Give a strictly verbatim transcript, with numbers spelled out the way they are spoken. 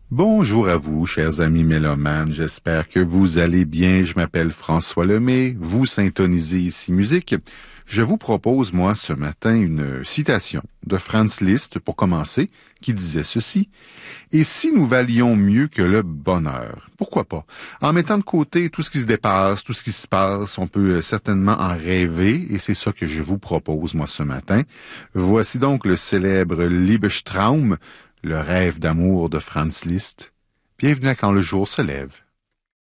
Bonjour à vous, chers amis mélomanes. J'espère que vous allez bien. Je m'appelle François Lemay. Vous syntonisez ici musique. Je vous propose, moi, ce matin, une citation de Franz Liszt, pour commencer, qui disait ceci. « Et si nous valions mieux que le bonheur? Pourquoi pas? En mettant de côté tout ce qui se dépasse, tout ce qui se passe, on peut certainement en rêver, et c'est ça que je vous propose, moi, ce matin. Voici donc le célèbre Liebestraum, le rêve d'amour de Franz Liszt. Bienvenue à Quand le jour se lève.